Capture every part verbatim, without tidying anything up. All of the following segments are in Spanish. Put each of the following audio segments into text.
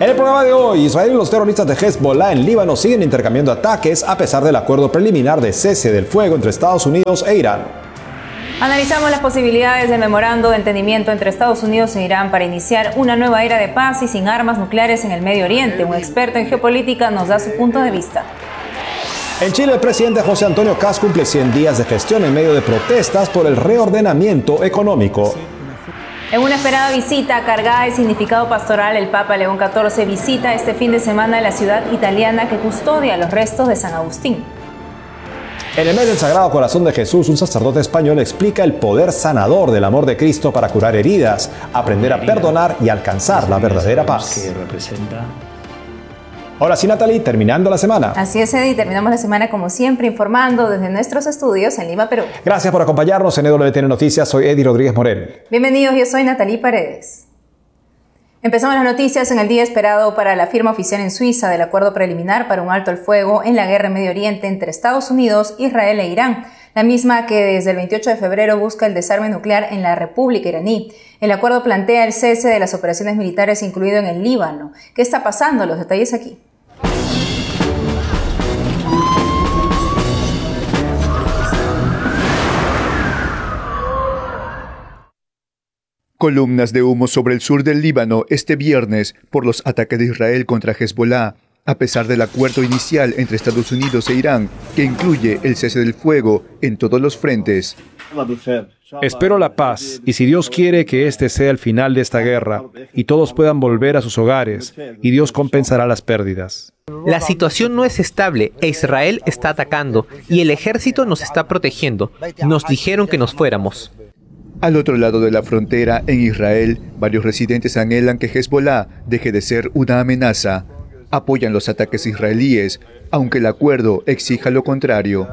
En el programa de hoy, Israel y los terroristas de Hezbollah en Líbano siguen intercambiando ataques a pesar del acuerdo preliminar de cese del fuego entre Estados Unidos e Irán. Analizamos las posibilidades del memorando de entendimiento entre Estados Unidos e Irán para iniciar una nueva era de paz y sin armas nucleares en el Medio Oriente. Un experto en geopolítica nos da su punto de vista. En Chile, el presidente José Antonio Kast cumple cien días de gestión en medio de protestas por el reordenamiento económico. En una esperada visita cargada de significado pastoral, el Papa León catorce visita este fin de semana la ciudad italiana que custodia los restos de San Agustín. En el mes del Sagrado Corazón de Jesús, un sacerdote español explica el poder sanador del amor de Cristo para curar heridas, aprender a perdonar y alcanzar la verdadera paz. Ahora sí, Natalie, terminando la semana. Así es, Eddie, terminamos la semana como siempre informando desde nuestros estudios en Lima, Perú. Gracias por acompañarnos en E W T N Noticias. Soy Eddie Rodríguez Morel. Bienvenidos, yo soy Natalie Paredes. Empezamos las noticias en el día esperado para la firma oficial en Suiza del acuerdo preliminar para un alto al fuego en la guerra en Medio Oriente entre Estados Unidos, Israel e Irán, la misma que desde el veintiocho de febrero busca el desarme nuclear en la República iraní. El acuerdo plantea el cese de las operaciones militares, incluido en el Líbano. ¿Qué está pasando? Los detalles aquí. Columnas de humo sobre el sur del Líbano este viernes por los ataques de Israel contra Hezbollah, a pesar del acuerdo inicial entre Estados Unidos e Irán, que incluye el cese del fuego en todos los frentes. Espero la paz, y si Dios quiere que este sea el final de esta guerra, y todos puedan volver a sus hogares, y Dios compensará las pérdidas. La situación no es estable, e Israel está atacando, y el ejército nos está protegiendo. Nos dijeron que nos fuéramos. Al otro lado de la frontera, en Israel, varios residentes anhelan que Hezbollah deje de ser una amenaza. Apoyan los ataques israelíes, aunque el acuerdo exija lo contrario.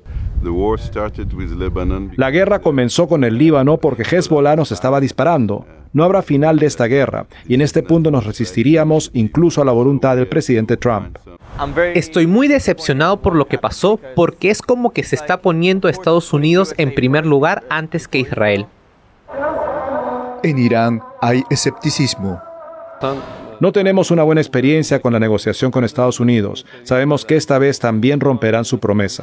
La guerra comenzó con el Líbano porque Hezbollah nos estaba disparando. No habrá final de esta guerra, y en este punto nos resistiríamos incluso a la voluntad del presidente Trump. Estoy muy decepcionado por lo que pasó, porque es como que se está poniendo a Estados Unidos en primer lugar antes que Israel. En Irán hay escepticismo. No tenemos una buena experiencia con la negociación con Estados Unidos. Sabemos que esta vez también romperán su promesa.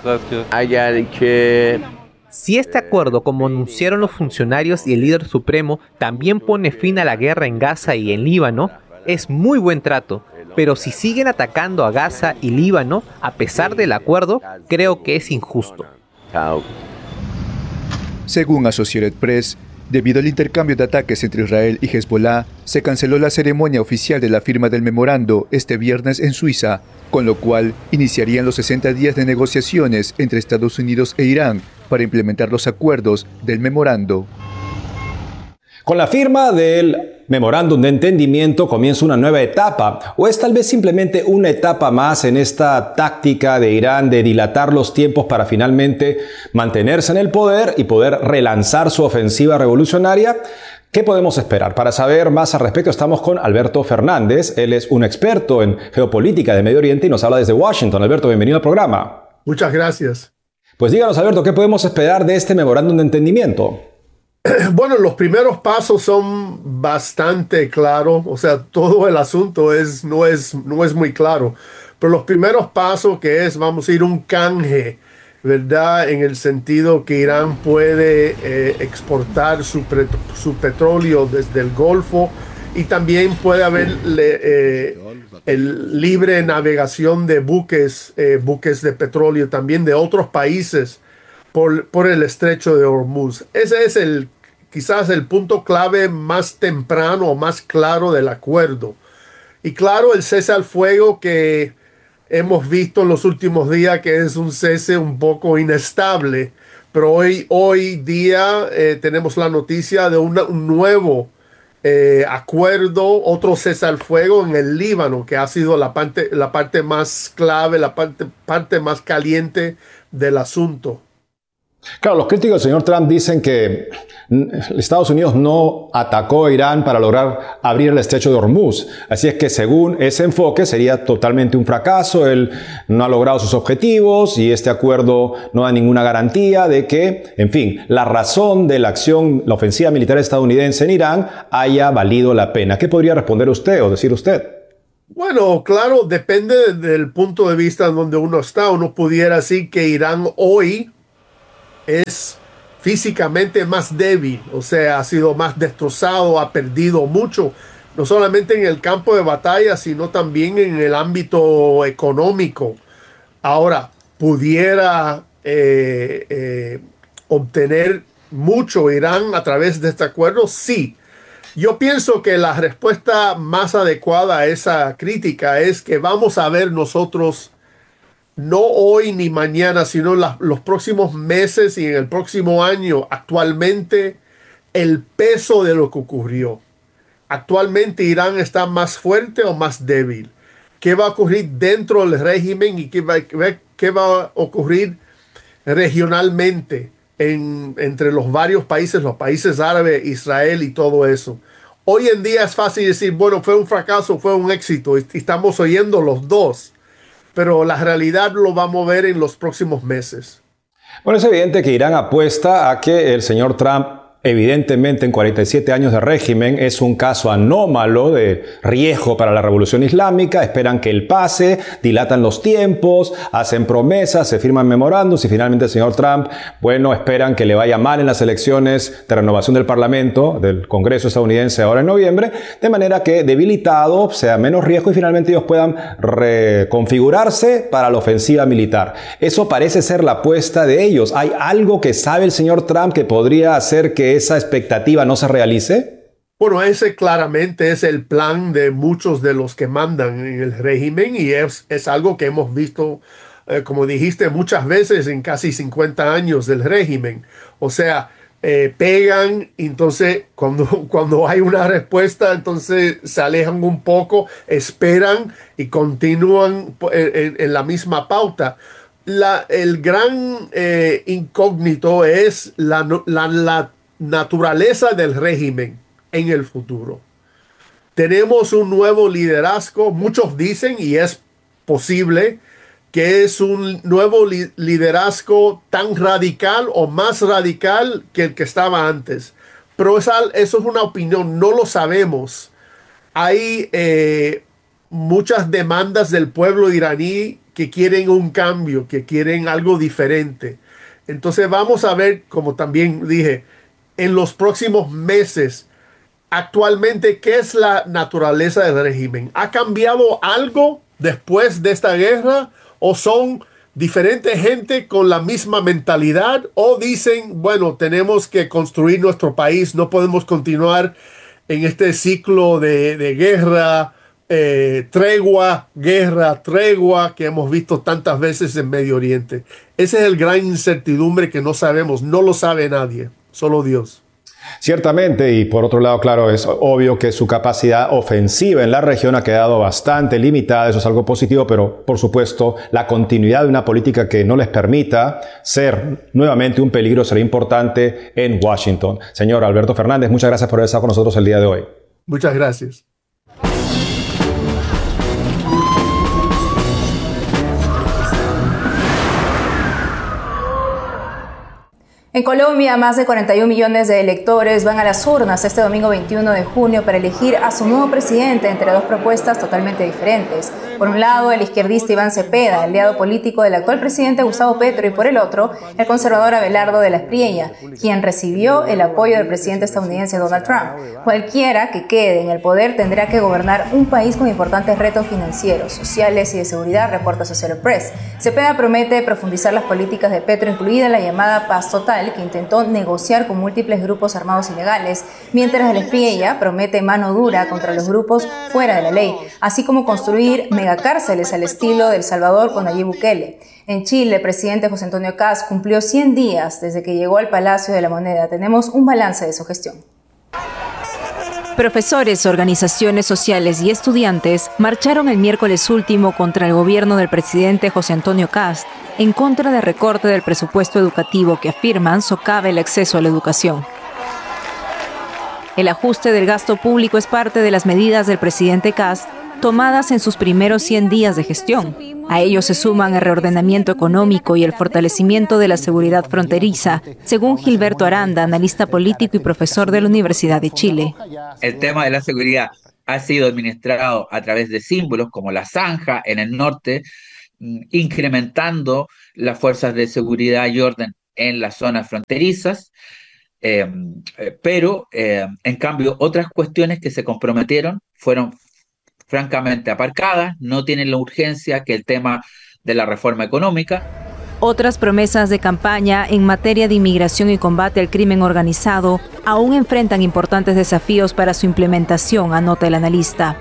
Si este acuerdo, como anunciaron los funcionarios y el líder supremo, también pone fin a la guerra en Gaza y en Líbano, es muy buen trato. Pero si siguen atacando a Gaza y Líbano, a pesar del acuerdo, creo que es injusto. Según Associated Press, debido al intercambio de ataques entre Israel y Hezbollah, se canceló la ceremonia oficial de la firma del memorando este viernes en Suiza, con lo cual iniciarían los sesenta días de negociaciones entre Estados Unidos e Irán para implementar los acuerdos del memorando. Con la firma del memorándum de entendimiento comienza una nueva etapa, o es tal vez simplemente una etapa más en esta táctica de Irán de dilatar los tiempos para finalmente mantenerse en el poder y poder relanzar su ofensiva revolucionaria. ¿Qué podemos esperar? Para saber más al respecto estamos con Alberto Fernández. Él es un experto en geopolítica de Medio Oriente y nos habla desde Washington. Alberto, bienvenido al programa. Muchas gracias. Pues díganos, Alberto, ¿qué podemos esperar de este memorándum de entendimiento? Bueno, los primeros pasos son bastante claros, o sea, todo el asunto es, no, es, no es muy claro, pero los primeros pasos que es, vamos a ir un canje, ¿verdad? En el sentido que Irán puede eh, exportar su, su petróleo desde el Golfo y también puede haber eh, el libre navegación de buques, eh, buques de petróleo también de otros países Por, por el estrecho de Hormuz. Ese es el quizás el punto clave más temprano o más claro del acuerdo. Y claro, el cese al fuego que hemos visto en los últimos días, que es un cese un poco inestable, pero hoy, hoy día eh, tenemos la noticia de una, un nuevo eh, acuerdo, otro cese al fuego en el Líbano, que ha sido la parte, la parte más clave, la parte, parte más caliente del asunto. Claro, los críticos del señor Trump dicen que Estados Unidos no atacó a Irán para lograr abrir el estrecho de Hormuz. Así es que según ese enfoque sería totalmente un fracaso. Él no ha logrado sus objetivos y este acuerdo no da ninguna garantía de que, en fin, la razón de la acción, la ofensiva militar estadounidense en Irán haya valido la pena. ¿Qué podría responder usted o decir usted? Bueno, claro, depende del punto de vista en donde uno está. Uno pudiera decir que Irán hoy es físicamente más débil, o sea, ha sido más destrozado, ha perdido mucho, no solamente en el campo de batalla, sino también en el ámbito económico. Ahora, pudiera eh, eh, obtener mucho Irán a través de este acuerdo, sí. Yo pienso que la respuesta más adecuada a esa crítica es que vamos a ver nosotros, no hoy ni mañana, sino la, los próximos meses y en el próximo año, actualmente, el peso de lo que ocurrió. Actualmente Irán está más fuerte o más débil. ¿Qué va a ocurrir dentro del régimen y qué va, qué va a ocurrir regionalmente en, entre los varios países, los países árabes, Israel y todo eso? Hoy en día es fácil decir, bueno, fue un fracaso, fue un éxito, y estamos oyendo los dos, pero la realidad lo vamos a ver en los próximos meses. Bueno, es evidente que Irán apuesta a que el señor Trump, evidentemente en cuarenta y siete años de régimen, es un caso anómalo de riesgo para la revolución islámica. Esperan que él pase, dilatan los tiempos, hacen promesas, se firman memorándums y finalmente el señor Trump, bueno, esperan que le vaya mal en las elecciones de renovación del Parlamento, del Congreso estadounidense ahora en noviembre, de manera que debilitado sea menos riesgo y finalmente ellos puedan reconfigurarse para la ofensiva militar. Eso parece ser la apuesta de ellos. ¿Hay algo que sabe el señor Trump que podría hacer que esa expectativa no se realice? Bueno, ese claramente es el plan de muchos de los que mandan en el régimen y es, es algo que hemos visto, eh, como dijiste, muchas veces en casi cincuenta años del régimen. O sea, eh, pegan, entonces cuando, cuando hay una respuesta, entonces se alejan un poco, esperan y continúan en, en la misma pauta. La, el gran eh, incógnito es la, la, la naturaleza del régimen en el futuro. Tenemos un nuevo liderazgo, muchos dicen, y es posible, que es un nuevo li liderazgo tan radical o más radical que el que estaba antes. Pero esa, eso es una opinión, no lo sabemos. Hay eh, muchas demandas del pueblo iraní que quieren un cambio, que quieren algo diferente. Entonces vamos a ver, como también dije, en los próximos meses, actualmente, ¿qué es la naturaleza del régimen? ¿Ha cambiado algo después de esta guerra? ¿O son diferentes gente con la misma mentalidad? ¿O dicen, bueno, tenemos que construir nuestro país, no podemos continuar en este ciclo de, de guerra, eh, tregua, guerra, tregua, que hemos visto tantas veces en Medio Oriente? Esa es el gran incertidumbre que no sabemos, no lo sabe nadie. Solo Dios. Ciertamente, y por otro lado, claro, es obvio que su capacidad ofensiva en la región ha quedado bastante limitada, eso es algo positivo, pero por supuesto la continuidad de una política que no les permita ser nuevamente un peligro será importante en Washington. Señor Alberto Fernández, muchas gracias por haber estado con nosotros el día de hoy. Muchas gracias. En Colombia, más de cuarenta y un millones de electores van a las urnas este domingo veintiuno de junio para elegir a su nuevo presidente entre dos propuestas totalmente diferentes. Por un lado, el izquierdista Iván Cepeda, aliado político del actual presidente Gustavo Petro, y por el otro, el conservador Abelardo de la Espriella, quien recibió el apoyo del presidente estadounidense Donald Trump. Cualquiera que quede en el poder tendrá que gobernar un país con importantes retos financieros, sociales y de seguridad, reporta Associated Press. Cepeda promete profundizar las políticas de Petro, incluida la llamada paz total, que intentó negociar con múltiples grupos armados ilegales, mientras el Espriella promete mano dura contra los grupos fuera de la ley, así como construir megacárceles al estilo de El Salvador con Nayib Bukele. En Chile, el presidente José Antonio Kast cumplió cien días desde que llegó al Palacio de la Moneda. Tenemos un balance de su gestión. Profesores, organizaciones sociales y estudiantes marcharon el miércoles último contra el gobierno del presidente José Antonio Kast en contra del recorte del presupuesto educativo que afirman socava el acceso a la educación. El ajuste del gasto público es parte de las medidas del presidente Kast tomadas en sus primeros cien días de gestión. A ello se suman el reordenamiento económico y el fortalecimiento de la seguridad fronteriza, según Gilberto Aranda, analista político y profesor de la Universidad de Chile. El tema de la seguridad ha sido administrado a través de símbolos como la zanja en el norte, incrementando las fuerzas de seguridad y orden en las zonas fronterizas, eh, pero eh, en cambio otras cuestiones que se comprometieron fueron francamente aparcadas, no tienen la urgencia que el tema de la reforma económica. Otras promesas de campaña en materia de inmigración y combate al crimen organizado aún enfrentan importantes desafíos para su implementación, anota el analista.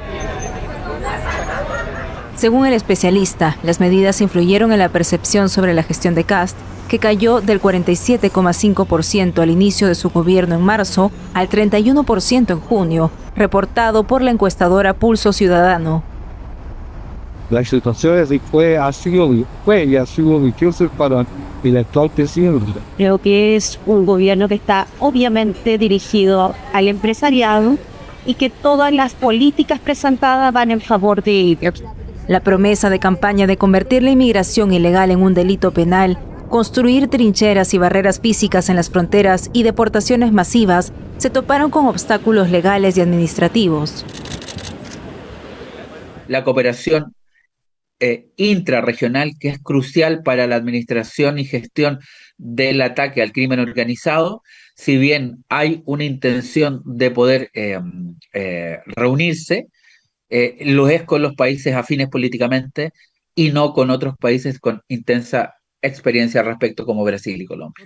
Según el especialista, las medidas influyeron en la percepción sobre la gestión de Kast, que cayó del cuarenta y siete coma cinco por ciento al inicio de su gobierno en marzo al treinta y uno por ciento en junio, reportado por la encuestadora Pulso Ciudadano. La situación fue, ha sido, fue y ha sido difícil para el actual presidente. Creo que es un gobierno que está obviamente dirigido al empresariado y que todas las políticas presentadas van en favor de ellos. La promesa de campaña de convertir la inmigración ilegal en un delito penal, construir trincheras y barreras físicas en las fronteras y deportaciones masivas se toparon con obstáculos legales y administrativos. La cooperación eh, intrarregional, que es crucial para la administración y gestión del ataque al crimen organizado, si bien hay una intención de poder eh, eh, reunirse, eh, lo es con los países afines políticamente y no con otros países con intensa experiencia al respecto como Brasil y Colombia.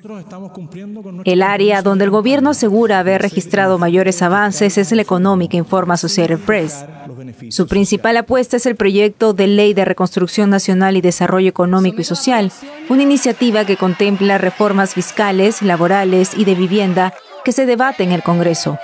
El área donde el gobierno asegura haber registrado mayores avances es la económica, informa Associated Press. Su principal apuesta es el proyecto de Ley de Reconstrucción Nacional y Desarrollo Económico y Social, una iniciativa que contempla reformas fiscales, laborales y de vivienda que se debate en el Congreso.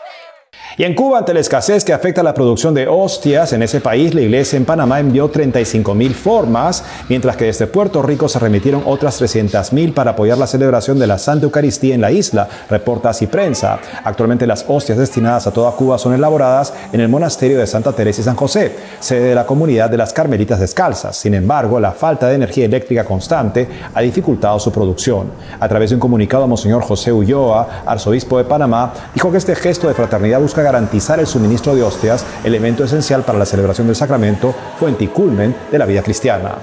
Y en Cuba, ante la escasez que afecta a la producción de hostias en ese país, la iglesia en Panamá envió treinta y cinco mil formas, mientras que desde Puerto Rico se remitieron otras trescientas mil para apoyar la celebración de la Santa Eucaristía en la isla, reporta Así Prensa. Actualmente las hostias destinadas a toda Cuba son elaboradas en el monasterio de Santa Teresa y San José, sede de la comunidad de las Carmelitas Descalzas. Sin embargo, la falta de energía eléctrica constante ha dificultado su producción. A través de un comunicado, Monseñor José Ulloa, arzobispo de Panamá, dijo que este gesto de fraternidad busca garantizar el suministro de hostias, elemento esencial para la celebración del sacramento, fuente y culmen de la vida cristiana.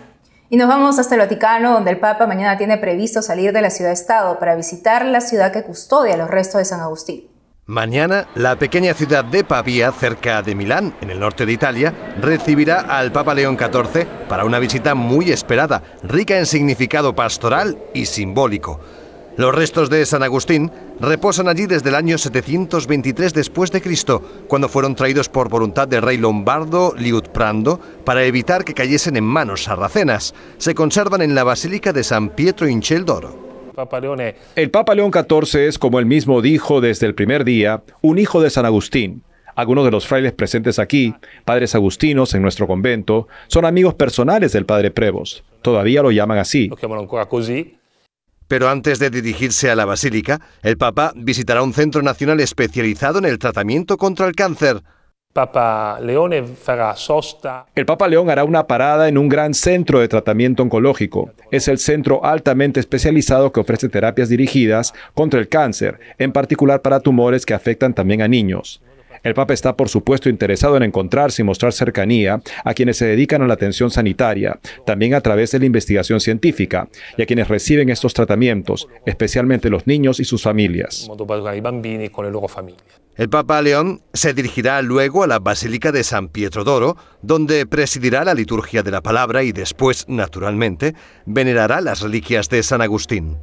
Y nos vamos hasta el Vaticano, donde el Papa mañana tiene previsto salir de la ciudad-estado para visitar la ciudad que custodia los restos de San Agustín. Mañana, la pequeña ciudad de Pavía, cerca de Milán, en el norte de Italia, recibirá al Papa León catorce para una visita muy esperada, rica en significado pastoral y simbólico. Los restos de San Agustín reposan allí desde el año setecientos veintitrés después de Cristo, cuando fueron traídos por voluntad del rey lombardo Liutprando para evitar que cayesen en manos sarracenas. Se conservan en la Basílica de San Pietro in Ciel d'Oro. El Papa León catorce es, como él mismo dijo desde el primer día, un hijo de San Agustín. Algunos de los frailes presentes aquí, padres agustinos en nuestro convento, son amigos personales del padre Prevost. Todavía lo llaman así. Pero antes de dirigirse a la Basílica, el Papa visitará un centro nacional especializado en el tratamiento contra el cáncer. El Papa León hará una parada en un gran centro de tratamiento oncológico. Es el centro altamente especializado que ofrece terapias dirigidas contra el cáncer, en particular para tumores que afectan también a niños. El Papa está, por supuesto, interesado en encontrarse y mostrar cercanía a quienes se dedican a la atención sanitaria, también a través de la investigación científica, y a quienes reciben estos tratamientos, especialmente los niños y sus familias. El Papa León se dirigirá luego a la Basílica de San Pietro d'Oro, donde presidirá la liturgia de la palabra y después, naturalmente, venerará las reliquias de San Agustín.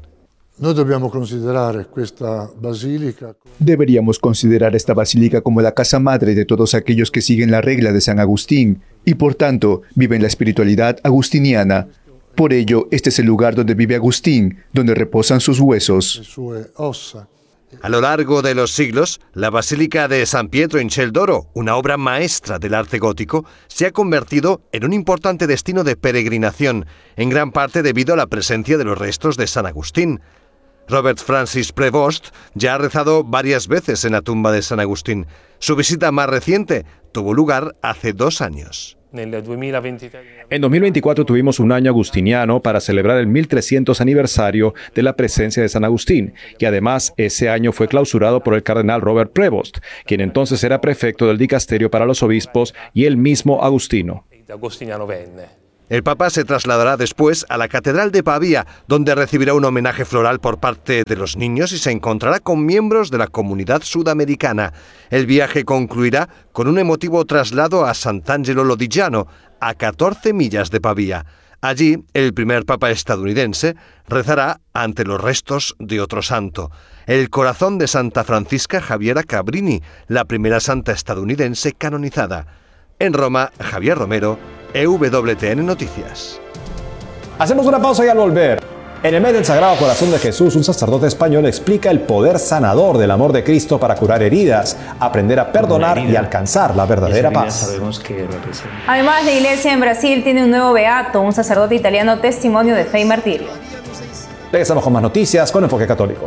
Deberíamos considerar esta basílica como la casa madre de todos aquellos que siguen la regla de San Agustín y por tanto viven la espiritualidad agustiniana. Por ello, este es el lugar donde vive Agustín, donde reposan sus huesos. A lo largo de los siglos, la Basílica de San Pietro in Ciel d'Oro, una obra maestra del arte gótico, se ha convertido en un importante destino de peregrinación, en gran parte debido a la presencia de los restos de San Agustín. Robert Francis Prevost ya ha rezado varias veces en la tumba de San Agustín. Su visita más reciente tuvo lugar hace dos años. En dos mil veinticuatro tuvimos un año agustiniano para celebrar el mil trescientos aniversario de la presencia de San Agustín, y además ese año fue clausurado por el cardenal Robert Prevost, quien entonces era prefecto del dicasterio para los obispos y el mismo Agustino. El Papa se trasladará después a la Catedral de Pavía, donde recibirá un homenaje floral por parte de los niños y se encontrará con miembros de la comunidad sudamericana. El viaje concluirá con un emotivo traslado a Sant'Angelo Lodigiano, a catorce millas de Pavía. Allí, el primer Papa estadounidense rezará ante los restos de otro santo, el corazón de Santa Francisca Javiera Cabrini, la primera santa estadounidense canonizada. En Roma, Javier Romero, E W T N Noticias. Hacemos una pausa y al volver. En el mes del Sagrado Corazón de Jesús, un sacerdote español explica el poder sanador del amor de Cristo para curar heridas, aprender a perdonar y alcanzar la verdadera paz. Además, la iglesia en Brasil tiene un nuevo beato, un sacerdote italiano testimonio de fe y martirio. Regresamos con más noticias con Enfoque Católico.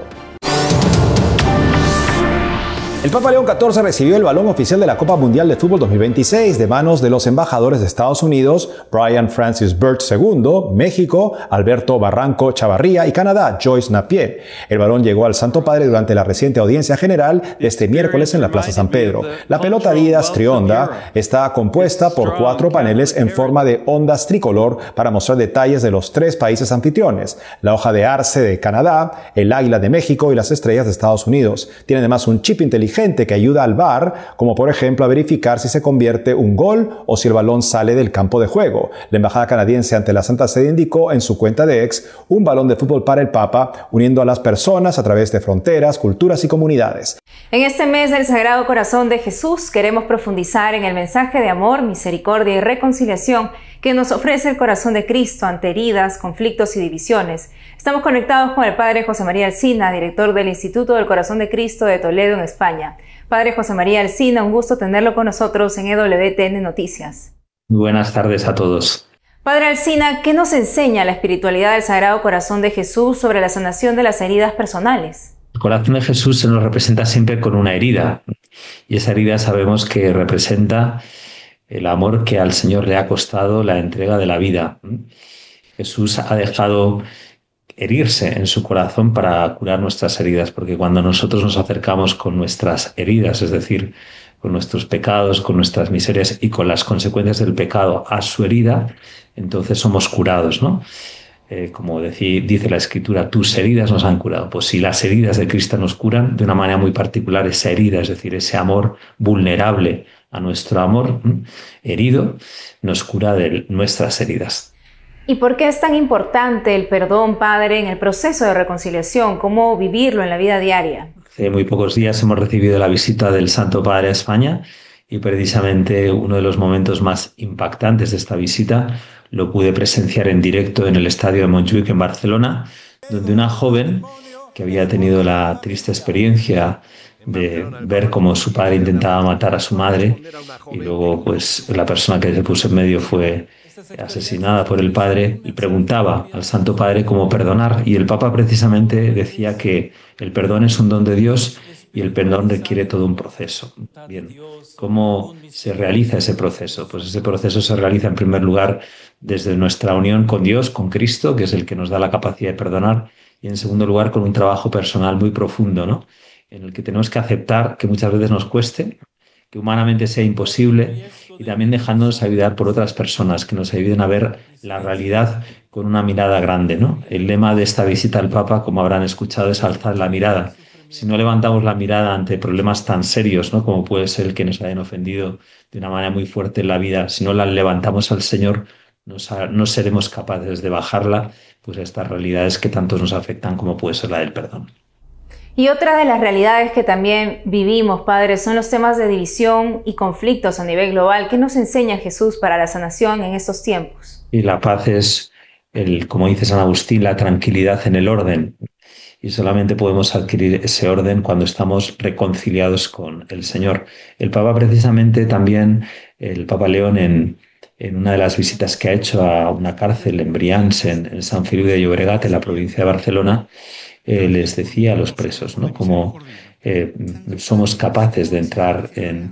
El Papa León catorce recibió el balón oficial de la Copa Mundial de Fútbol dos mil veintiséis de manos de los embajadores de Estados Unidos, Brian Francis Burt segundo, México, Alberto Barranco Chavarría y Canadá, Joyce Napier. El balón llegó al Santo Padre durante la reciente audiencia general de este miércoles en la Plaza San Pedro. La pelota Adidas Trionda está compuesta por cuatro paneles en forma de ondas tricolor para mostrar detalles de los tres países anfitriones, la hoja de arce de Canadá, el águila de México y las estrellas de Estados Unidos. Tiene además un chip inteligente que ayuda al V A R, como por ejemplo a verificar si se convierte un gol o si el balón sale del campo de juego. La embajada canadiense ante la Santa Sede indicó en su cuenta de X un balón de fútbol para el Papa, uniendo a las personas a través de fronteras, culturas y comunidades. En este mes del Sagrado Corazón de Jesús queremos profundizar en el mensaje de amor, misericordia y reconciliación que nos ofrece el corazón de Cristo ante heridas, conflictos y divisiones. Estamos conectados con el Padre José María Alsina, director del Instituto del Corazón de Cristo de Toledo, en España. Padre José María Alsina, un gusto tenerlo con nosotros en E W T N Noticias. Muy buenas tardes a todos. Padre Alsina, ¿qué nos enseña la espiritualidad del Sagrado Corazón de Jesús sobre la sanación de las heridas personales? El corazón de Jesús se nos representa siempre con una herida, y esa herida sabemos que representa el amor que al Señor le ha costado la entrega de la vida. Jesús ha dejado herirse en su corazón para curar nuestras heridas, porque cuando nosotros nos acercamos con nuestras heridas, es decir, con nuestros pecados, con nuestras miserias y con las consecuencias del pecado a su herida, entonces somos curados, ¿no? Eh, como decir, dice la Escritura, tus heridas nos han curado. Pues si las heridas de Cristo nos curan, de una manera muy particular esa herida, es decir, ese amor vulnerable a nuestro amor ¿m? herido, nos cura de nuestras heridas. ¿Y por qué es tan importante el perdón, Padre, en el proceso de reconciliación? ¿Cómo vivirlo en la vida diaria? Hace muy pocos días hemos recibido la visita del Santo Padre a España y precisamente uno de los momentos más impactantes de esta visita lo pude presenciar en directo en el estadio de Montjuic en Barcelona, donde una joven que había tenido la triste experiencia de ver cómo su padre intentaba matar a su madre y luego pues la persona que se puso en medio fue asesinada por el padre, y preguntaba al Santo Padre cómo perdonar, y el Papa precisamente decía que el perdón es un don de Dios y el perdón requiere todo un proceso. Bien, ¿cómo se realiza ese proceso? Pues ese proceso se realiza en primer lugar desde nuestra unión con Dios, con Cristo, que es el que nos da la capacidad de perdonar, y en segundo lugar con un trabajo personal muy profundo, ¿no? En el que tenemos que aceptar que muchas veces nos cueste, que humanamente sea imposible, y también dejándonos ayudar por otras personas que nos ayuden a ver la realidad con una mirada grande, ¿no? El lema de esta visita al Papa, como habrán escuchado, es alzar la mirada. Si no levantamos la mirada ante problemas tan serios, ¿no? Como puede ser el que nos hayan ofendido de una manera muy fuerte en la vida, si no la levantamos al Señor, no, no seremos capaces de bajarla pues a estas realidades que tantos nos afectan, como puede ser la del perdón. Y otra de las realidades que también vivimos, Padre, son los temas de división y conflictos a nivel global. ¿Qué nos enseña Jesús para la sanación en estos tiempos? Y la paz es, el, como dice San Agustín, la tranquilidad en el orden. Y solamente podemos adquirir ese orden cuando estamos reconciliados con el Señor. El Papa precisamente también, el Papa León, en, en una de las visitas que ha hecho a una cárcel en Brians, en, en Sant Feliu de Llobregat, en la provincia de Barcelona, Eh, les decía a los presos, ¿no? Cómo eh, somos capaces de entrar en,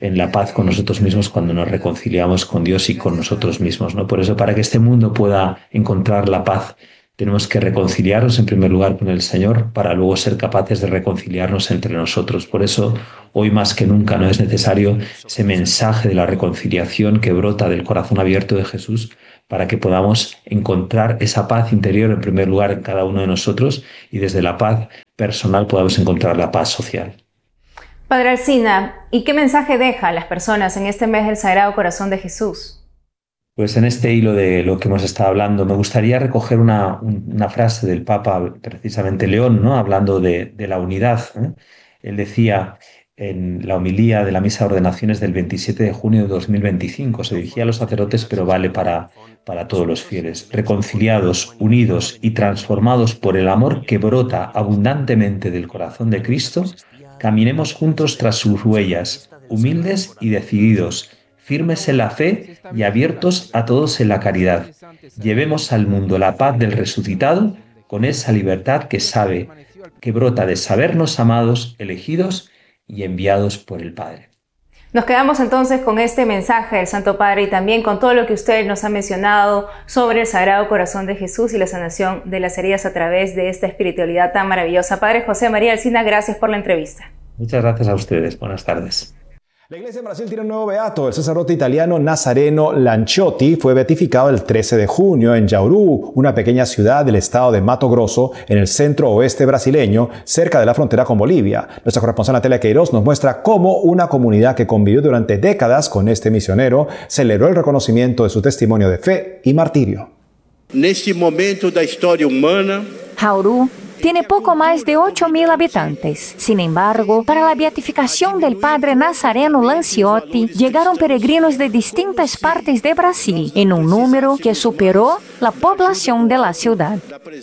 en la paz con nosotros mismos cuando nos reconciliamos con Dios y con nosotros mismos, ¿no? Por eso, para que este mundo pueda encontrar la paz, tenemos que reconciliarnos en primer lugar con el Señor para luego ser capaces de reconciliarnos entre nosotros. Por eso, hoy más que nunca, no es necesario ese mensaje de la reconciliación que brota del corazón abierto de Jesús para que podamos encontrar esa paz interior en primer lugar en cada uno de nosotros y desde la paz personal podamos encontrar la paz social. Padre Alsina, ¿y qué mensaje deja a las personas en este mes del Sagrado Corazón de Jesús? Pues en este hilo de lo que hemos estado hablando, me gustaría recoger una, una frase del Papa, precisamente León, ¿no? Hablando de, de la unidad, ¿eh? Él decía en la homilía de la Misa de Ordenaciones del veintisiete de junio de dos mil veinticinco, se dirigía a los sacerdotes, pero vale para, para todos los fieles. Reconciliados, unidos y transformados por el amor que brota abundantemente del corazón de Cristo, caminemos juntos tras sus huellas, humildes y decididos, firmes en la fe y abiertos a todos en la caridad. Llevemos al mundo la paz del resucitado con esa libertad que sabe, que brota de sabernos amados, elegidos y enviados por el Padre. Nos quedamos entonces con este mensaje del Santo Padre y también con todo lo que usted nos ha mencionado sobre el Sagrado Corazón de Jesús y la sanación de las heridas a través de esta espiritualidad tan maravillosa. Padre José María Alsina, gracias por la entrevista. Muchas gracias a ustedes. Buenas tardes. La Iglesia en Brasil tiene un nuevo beato. El sacerdote italiano Nazareno Lanciotti fue beatificado el trece de junio en Jauru, una pequeña ciudad del estado de Mato Grosso, en el centro oeste brasileño, cerca de la frontera con Bolivia. Nuestra corresponsal Natalia Queiroz nos muestra cómo una comunidad que convivió durante décadas con este misionero celebró el reconocimiento de su testimonio de fe y martirio. Neste momento da história humana, Jauru tiene poco más de ocho mil habitantes. Sin embargo, para la beatificación del padre Nazareno Lanciotti, llegaron peregrinos de distintas partes de Brasil, en un número que superó la población de la ciudad.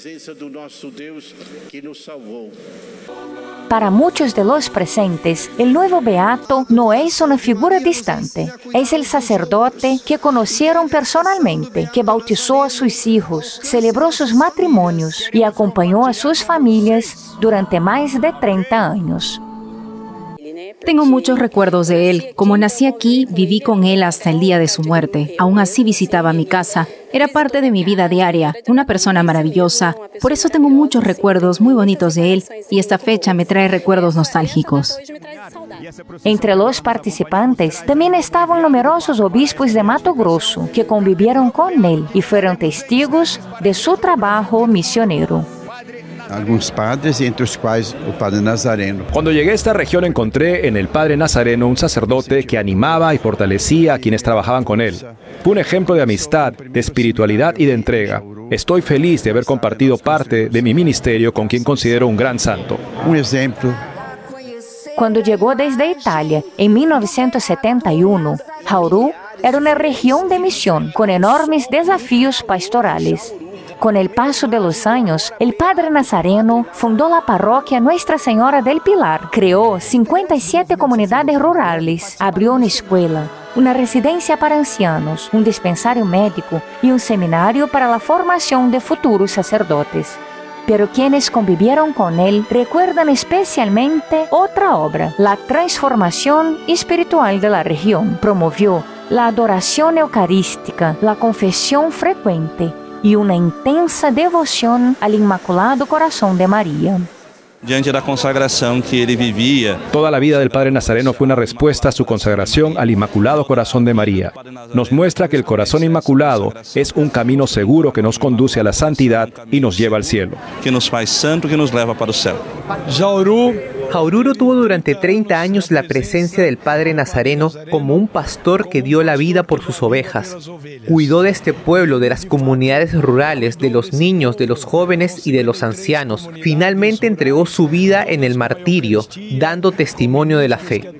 Para muchos de los presentes, el nuevo beato no es una figura distante. Es el sacerdote que conocieron personalmente, que bautizó a sus hijos, celebró sus matrimonios y acompañó a sus familias durante más de treinta años. Tengo muchos recuerdos de él. Como nací aquí, viví con él hasta el día de su muerte. Aún así visitaba mi casa. Era parte de mi vida diaria, una persona maravillosa. Por eso tengo muchos recuerdos muy bonitos de él y esta fecha me trae recuerdos nostálgicos. Entre los participantes también estaban numerosos obispos de Mato Grosso que convivieron con él y fueron testigos de su trabajo misionero. Algunos padres, entre los cuales el padre Nazareno. Cuando llegué a esta región encontré en el padre Nazareno un sacerdote que animaba y fortalecía a quienes trabajaban con él. Fue un ejemplo de amistad, de espiritualidad y de entrega. Estoy feliz de haber compartido parte de mi ministerio con quien considero un gran santo. Un ejemplo. Cuando llegó desde Italia en mil novecientos setenta y uno, Jauru era una región de misión con enormes desafíos pastorales. Con el paso de los años, el padre Nazareno fundó la parroquia Nuestra Señora del Pilar, creó cincuenta y siete comunidades rurales, abrió una escuela, una residencia para ancianos, un dispensario médico y un seminario para la formación de futuros sacerdotes. Pero quienes convivieron con él recuerdan especialmente otra obra, la transformación espiritual de la región. Promovió la adoración eucarística, la confesión frecuente y una intensa devoción al Inmaculado Corazón de María. Diante da consagração que ele vivia. Toda la vida del padre Nazareno fue una respuesta a su consagración al Inmaculado Corazón de María. Nos muestra que el corazón inmaculado es un camino seguro que nos conduce a la santidad y nos lleva al cielo. Que nos faz santo, que nos leva para o céu. Jauru. Jauru tuvo durante treinta años la presencia del padre Nazareno como un pastor que dio la vida por sus ovejas. Cuidó de este pueblo, de las comunidades rurales, de los niños, de los jóvenes y de los ancianos. Finalmente entregó su vida en el martirio, dando testimonio de la fe.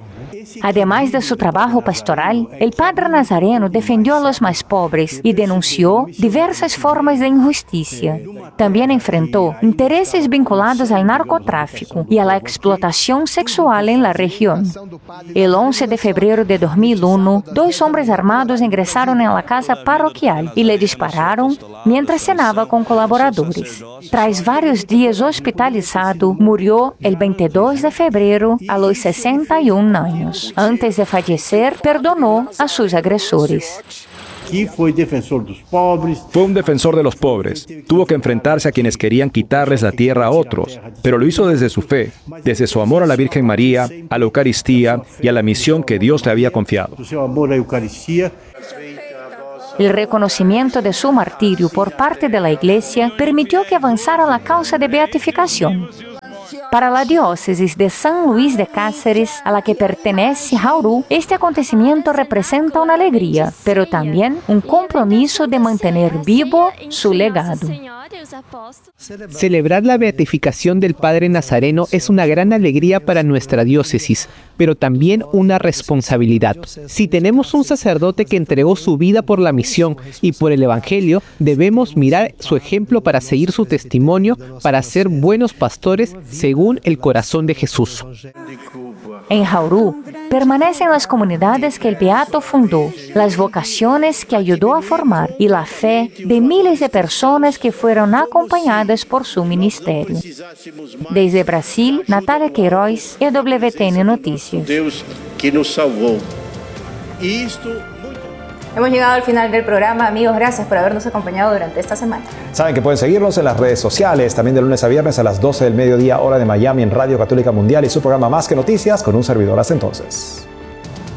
Además de su trabajo pastoral, el padre Nazareno defendió a los más pobres y denunció diversas formas de injusticia. También enfrentó intereses vinculados al narcotráfico y a la explotación sexual en la región. El once de febrero de dos mil uno, dos hombres armados ingresaron en la casa parroquial y le dispararon mientras cenaba con colaboradores. Tras varios días hospitalizado, murió el veintidós de febrero a los sesenta y un años. años. Antes de fallecer, perdonó a sus agresores. Fue defensor de los pobres. Fue un defensor de los pobres. Tuvo que enfrentarse a quienes querían quitarles la tierra a otros, pero lo hizo desde su fe, desde su amor a la Virgen María, a la Eucaristía y a la misión que Dios le había confiado. El reconocimiento de su martirio por parte de la Iglesia permitió que avanzara la causa de beatificación. Para la diócesis de San Luis de Cáceres, a la que pertenece Jaurú, este acontecimiento representa una alegría, pero también un compromiso de mantener vivo su legado. Celebrar la beatificación del Padre Nazareno es una gran alegría para nuestra diócesis, pero también una responsabilidad. Si tenemos un sacerdote que entregó su vida por la misión y por el Evangelio, debemos mirar su ejemplo para seguir su testimonio, para ser buenos pastores según el corazón de Jesús. En Jaurú, permanecen las comunidades que el Beato fundó, las vocaciones que ayudó a formar y la fe de miles de personas que fueron acompañadas por su ministerio. Desde Brasil, Natalia Queiroz, E W T N Noticias. Deus que nos salvó. Hemos llegado al final del programa. Amigos, gracias por habernos acompañado durante esta semana. Saben que pueden seguirnos en las redes sociales, también de lunes a viernes a las doce del mediodía, hora de Miami, en Radio Católica Mundial y su programa Más que Noticias, con un servidor. Hasta entonces.